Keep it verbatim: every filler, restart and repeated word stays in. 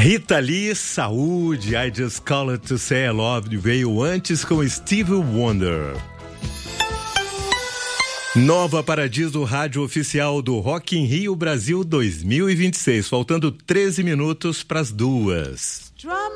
Rita Lee, Saúde, I Just Call It To Say I Love You, veio antes com Stevie Wonder. Nova Paradiso, rádio oficial do Rock in Rio Brasil dois mil e vinte e seis, faltando treze minutos para as duas.